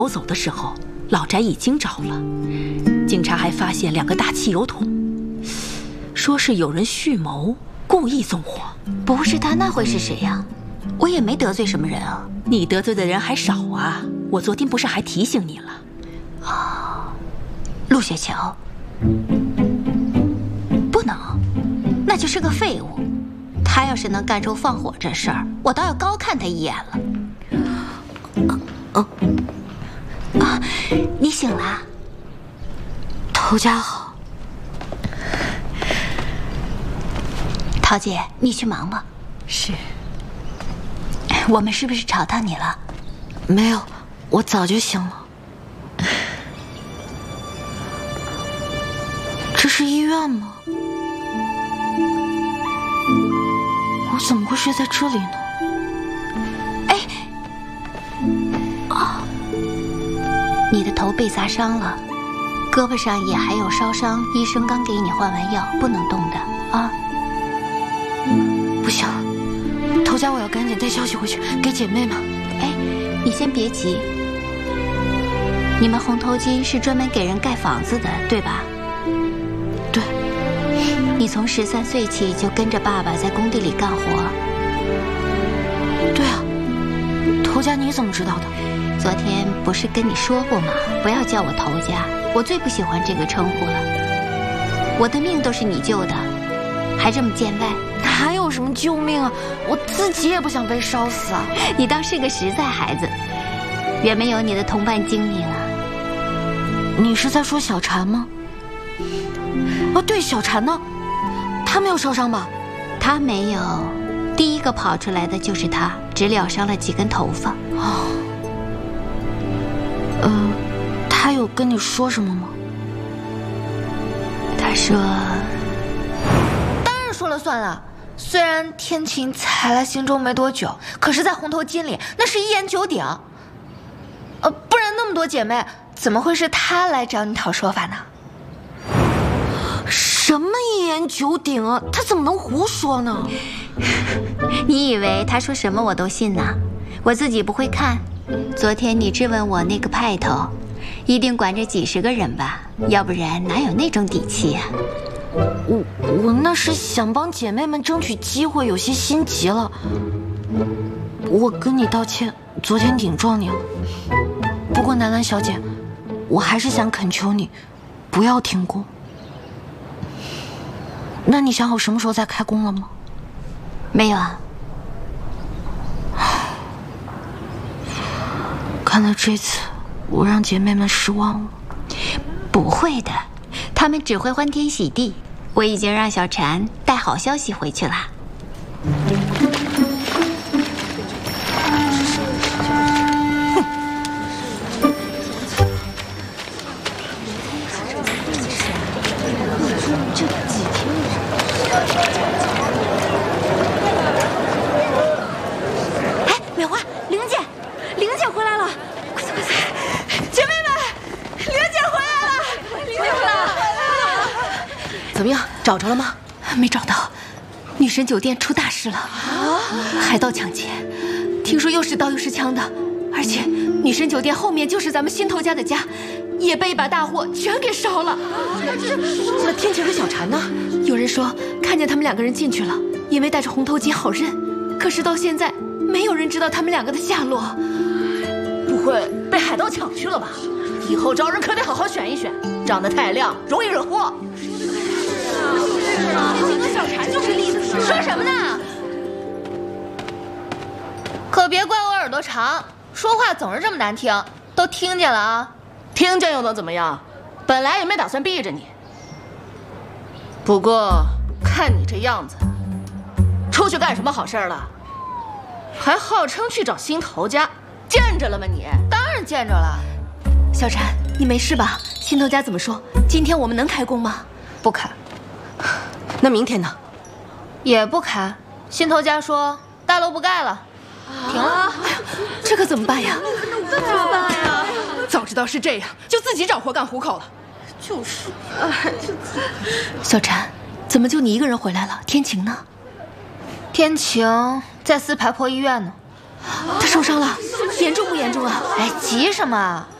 走的时候，老宅已经着了，警察还发现2个大汽油桶，说是有人蓄谋，故意纵火。 不是他，那会是谁呀？我也没得罪什么人啊。 你得罪的人还少啊！我昨天不是还提醒你了？ 啊，陆雪桥，不能，那就是个废物。他要是能干出放火这事儿，我倒要高看他一眼了。你醒了？ 头家好。 桃姐，你去忙吧。 是。 我们是不是吵到你了？ 没有，我早就醒了。这是医院吗？我怎么会睡在这里呢？ 你的头被砸伤了，胳膊上也还有烧伤，医生刚给你换完药，不能动的啊。 不行，头家，我要赶紧带消息回去给姐妹们。 你先别急，你们红头巾是专门给人盖房子的，对吧？ 对。 你从13岁起就跟着爸爸在工地里干活。 对啊，头家你怎么知道的？ 昨天不是跟你说过吗？不要叫我头家，我最不喜欢这个称呼了。我的命都是你救的，还这么见外？ 哪有什么救命啊！我自己也不想被烧死啊！ 你倒是个实在孩子，远没有你的同伴精明啊。 你是在说小婵吗？哦，对，小婵呢？她没有烧伤吧？ 她没有，第一个跑出来的就是她，只燎伤了几根头发。 他有跟你说什么吗？ 他说， 当然说了算了。虽然天晴才来新州没多久，可是在红头巾里那是一言九鼎。不然那么多姐妹，怎么会是他来找你讨说法呢？ 什么一言九鼎啊？他怎么能胡说呢？ 你以为他说什么我都信呢？我自己不会看。昨天你质问我那个派头，一定管着几10个人吧？要不然哪有那种底气呀？ 我那是想帮姐妹们争取机会，有些心急了。我跟你道歉，昨天顶撞你了。不过南兰小姐，我还是想恳求你，不要停工。那你想好什么时候再开工了吗？ 没有啊。 看来这次我让姐妹们失望了。 不会的，她们只会欢天喜地。我已经让小婵带好消息回去了。 美花，玲姐回来了！快快，姐妹们，玲姐回来了！玲姐回来了！ 怎么样，找着了吗？ 没找到，女神酒店出大事了！海盗抢劫，听说又是刀又是枪的，而且女神酒店后面就是咱们新头家的家，也被一把大火全给烧了。 那天晴和小婵呢？ 有人说看见他们2个人进去了，因为戴着红头巾好认，可是到现在没有人知道他们2个的下落。 不会被海盗抢去了吧？以后招人可得好好选一选，长得太亮容易惹祸。天晴和小婵就是例子。 说什么呢？可别怪我耳朵长，说话总是这么难听，都听见了啊。 听见又能怎么样？本来也没打算逼着你。不过看你这样子，出去干什么好事了？还号称去找新头家，见着了吗你？ 当然见着了。 小婵，你没事吧？新头家怎么说？今天我们能开工吗？ 不开。 那明天呢？ 也不开。新头家说大楼不盖了，停了。 哎呀，这可怎么办呀？ 怎么办呀？ 早知道是这样，就自己找活干糊口了。 就是， 小婵，怎么就你一个人回来了？天晴呢？ 天晴在4排坡医院呢。 他受伤了，严重不严重啊？ 哎，急什么？